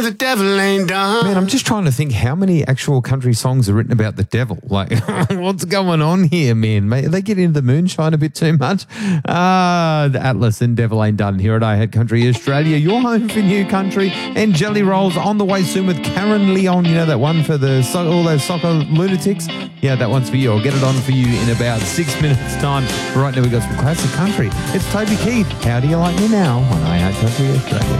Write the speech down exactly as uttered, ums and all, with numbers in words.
the devil ain't done. Man, I'm just trying to think how many actual country songs are written about the devil. Like, what's going on here, man? Mate, they get into the moonshine a bit too much. Ah, the Atlas and Devil Ain't Done here at I Had Country Australia, your home for new country, and Jelly Rolls on the way soon with Karen Leon. You know that one for the so- all those soccer lunatics? Yeah, that one's for you. I'll get it on for you in about six minutes' time. Right now we've got some classic country. It's Toby Keith. How do you like me now on I Had Country Australia?